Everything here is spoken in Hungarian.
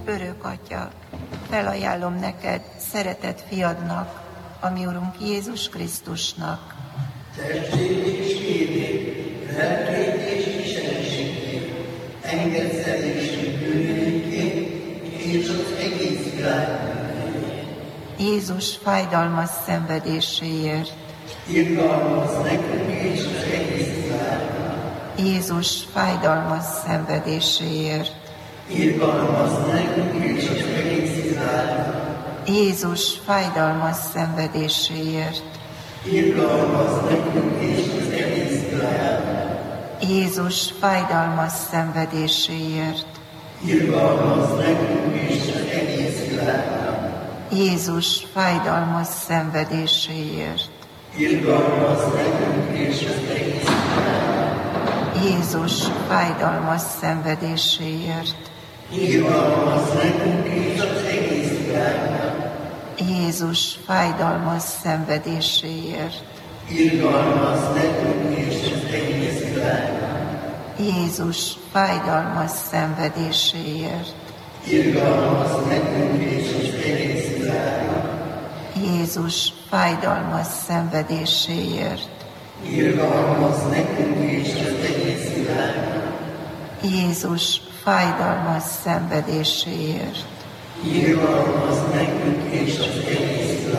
örök Atya, felajánlom neked szeretett fiadnak, a mi Urunk Jézus Krisztusnak, testét és vérét, lelkét és viselését, engedd szerésünk bűneinként, és az egész világnak. Jézus fájdalmas szenvedéséért, Irgalmaz nekünk és az egész világnak. Jézus fájdalmas szenvedéséért, Irgalmaz nekünk és az egész világnak. Jézus fájdalmas szenvedéséért, Irgalmaz nekünk és az egész világnak. Jézus fájdalmas szenvedéséért, Irgalmaz nekünk és az egész világnak. Jézus fájdalmas szenvedéséért, Irgalmaz nekünk és az egész világnak. Jézus fájdalmas szenvedéséért, Irgalmaz nekünk és az egész világnak. Jézus fájdalmas szenvedéséért, Irgalmaz nekünk és az egész világnak. Jézus fájdalmas szenvedéséért, Irgalmaz nekünk és az egész világnak. Jézus fájdalmas szenvedéséért, Irgalmaz nekünk és az egész világnak. Jézus fájdalmas szenvedéséért, Irgalmaz nekünk és az egész